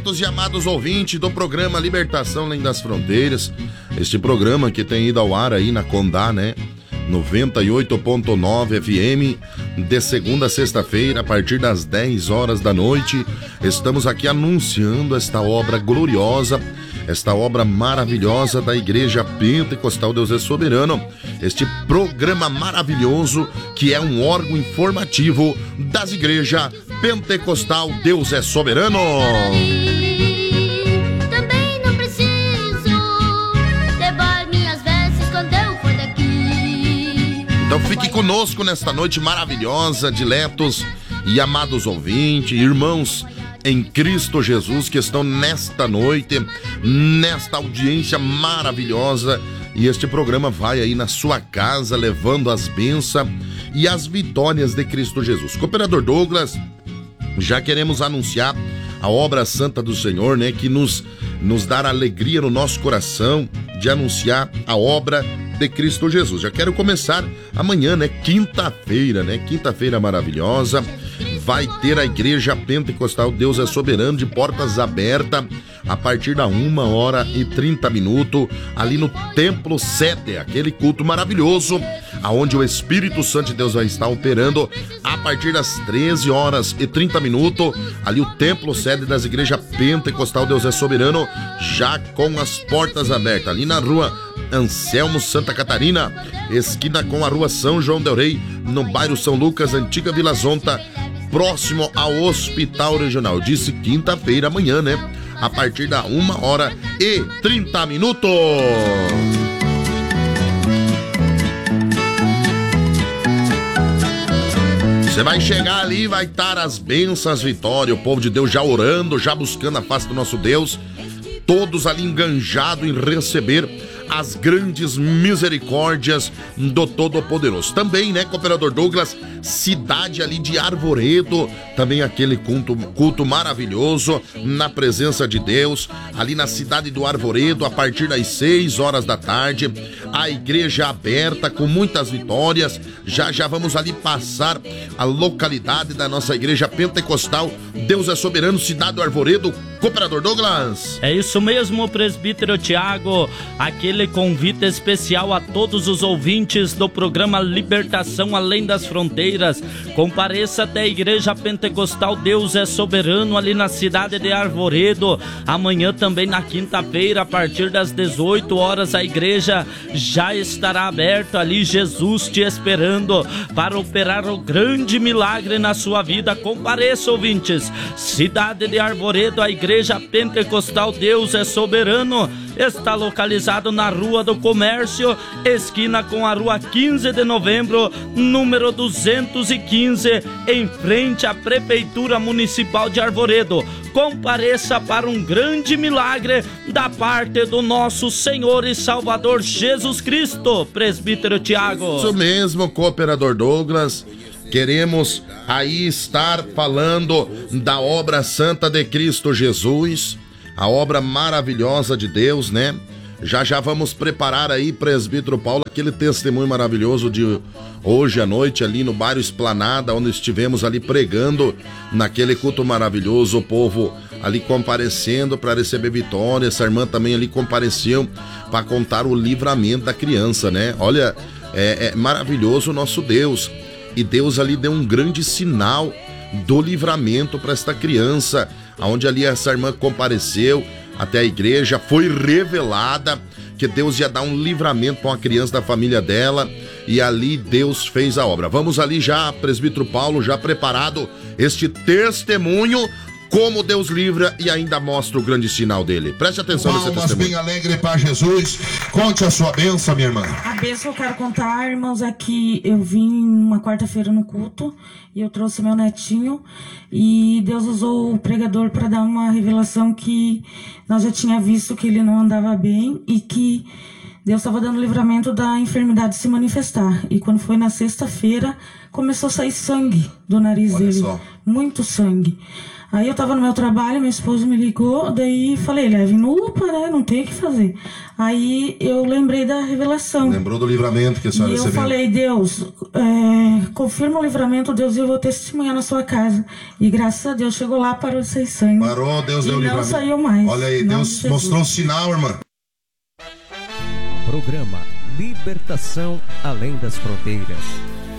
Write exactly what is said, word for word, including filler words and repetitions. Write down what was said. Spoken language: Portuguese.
diletos e amados ouvintes do programa Libertação Além das Fronteiras. Este programa que tem ido ao ar aí na Condá, né? noventa e oito ponto nove F M, de segunda a sexta-feira, a partir das dez horas da noite. Estamos aqui anunciando esta obra gloriosa, esta obra maravilhosa da Igreja Pentecostal Deus é Soberano. Este programa maravilhoso que é um órgão informativo das Igrejas Pentecostal Deus é Soberano. Então fique conosco nesta noite maravilhosa, diletos e amados ouvintes, irmãos em Cristo Jesus que estão nesta noite, nesta audiência maravilhosa. E este programa vai aí na sua casa, levando as bênçãos e as vitórias de Cristo Jesus. Cooperador Douglas, já queremos anunciar a obra santa do Senhor, né? Que nos, nos dá alegria no nosso coração de anunciar a obra de Cristo Jesus. Já quero começar amanhã, né? Quinta-feira, né? Quinta-feira maravilhosa. Vai ter a Igreja Pentecostal Deus é Soberano de portas abertas a partir da uma hora e trinta minutos, ali no Templo Sede, aquele culto maravilhoso, aonde o Espírito Santo de Deus vai estar operando a partir das treze horas e trinta minutos, ali o Templo Sede das Igrejas Pentecostal Deus é Soberano, já com as portas abertas, ali na rua Anselmo Santa Catarina, esquina com a rua São João del Rei, no bairro São Lucas, antiga Vila Zonta, próximo ao Hospital Regional. Disse quinta-feira, amanhã, né? A partir da uma hora e trinta minutos. Você vai chegar ali, vai estar as bênçãos, vitória, o povo de Deus já orando, já buscando a face do nosso Deus, todos ali enganjados em receber as grandes misericórdias do Todo-Poderoso. Também, né, Cooperador Douglas, cidade ali de Arvoredo, também aquele culto, culto maravilhoso na presença de Deus, ali na cidade do Arvoredo, a partir das seis horas da tarde, a igreja aberta com muitas vitórias. Já já vamos ali passar a localidade da nossa Igreja Pentecostal Deus é Soberano, cidade do Arvoredo. Cooperador Douglas. É isso mesmo, presbítero Tiago, aquele convite especial a todos os ouvintes do programa Libertação Além das Fronteiras. Compareça até a Igreja Pentecostal Deus é Soberano, ali na cidade de Arvoredo. Amanhã também, na quinta-feira, a partir das dezoito horas, a igreja já estará aberta ali, Jesus te esperando para operar o grande milagre na sua vida. Compareça, ouvintes. Cidade de Arvoredo, a Igreja Pentecostal Deus é Soberano está localizado na Rua do Comércio, esquina com a Rua quinze de novembro, número duzentos e quinze, em frente à Prefeitura Municipal de Arvoredo. Compareça para um grande milagre da parte do nosso Senhor e Salvador Jesus Cristo, presbítero Tiago. Isso mesmo, Cooperador Douglas. Queremos aí estar falando da obra santa de Cristo Jesus, a obra maravilhosa de Deus, né? Já já vamos preparar aí, presbítero Paulo, aquele testemunho maravilhoso de hoje à noite ali no bairro Esplanada, onde estivemos ali pregando naquele culto maravilhoso, o povo ali comparecendo para receber vitória. Essa irmã também ali compareceu para contar o livramento da criança, né? Olha, é, é maravilhoso o nosso Deus. E Deus ali deu um grande sinal do livramento para esta criança, onde ali essa irmã compareceu até a igreja, foi revelada que Deus ia dar um livramento para uma criança da família dela, e ali Deus fez a obra. Vamos ali já, presbítero Paulo, já preparado este testemunho, como Deus livra e ainda mostra o grande sinal dele. Preste atenção nesse testemunho. Palmas bem alegre para Jesus. Conte a sua bênção, minha irmã. A bênção que eu quero contar, irmãos, é que eu vim numa quarta-feira no culto e eu trouxe meu netinho e Deus usou o pregador para dar uma revelação que nós já tinha visto que ele não andava bem e que Deus estava dando livramento da enfermidade se manifestar. E quando foi na sexta-feira, começou a sair sangue do nariz Olha dele. Só. Muito sangue. Aí eu tava no meu trabalho, meu esposo me ligou, daí falei, leve no U P A, né? Não tem o que fazer. Aí eu lembrei da revelação. Lembrou do livramento que a senhora e recebeu? Eu falei, Deus, é, confirma o livramento, Deus, eu vou testemunhar na sua casa. E graças a Deus chegou lá, parou de sair sangue. Parou, Deus e deu o livramento. não saiu mais. Olha aí, Deus mostrou um sinal, irmã. Programa Libertação Além das Fronteiras.